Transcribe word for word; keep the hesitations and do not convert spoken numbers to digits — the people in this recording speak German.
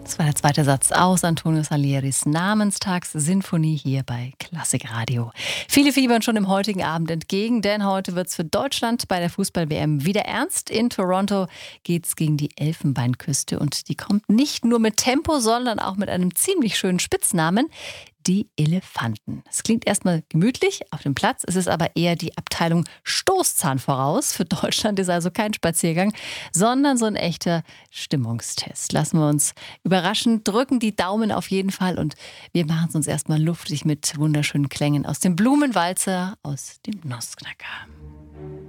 Das war der zweite Satz aus Antonio Salieris Namenstagssinfonie hier bei Klassikradio. Viele fiebern schon dem heutigen Abend entgegen, denn heute wird es für Deutschland bei der Fußball-W M wieder ernst. In Toronto geht es gegen die Elfenbeinküste und die kommt nicht nur mit Tempo, sondern auch mit einem ziemlich schönen Spitznamen. Die Elefanten. Es klingt erstmal gemütlich auf dem Platz, es ist aber eher die Abteilung Stoßzahn voraus. Für Deutschland ist also kein Spaziergang, sondern so ein echter Stimmungstest. Lassen wir uns überraschen, drücken die Daumen auf jeden Fall und wir machen es uns erstmal luftig mit wunderschönen Klängen aus dem Blumenwalzer, aus dem Nussknacker.